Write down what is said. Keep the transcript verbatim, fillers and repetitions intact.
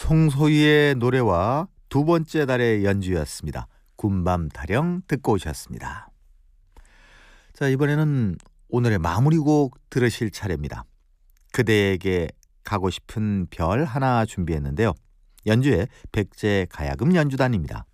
송소희의 노래와 두 번째 달의 연주였습니다. 군밤 타령 듣고 오셨습니다. 자, 이번에는 오늘의 마무리곡 들으실 차례입니다. 그대에게 가고 싶은 별 하나 준비했는데요. 연주의 백제 가야금 연주단입니다.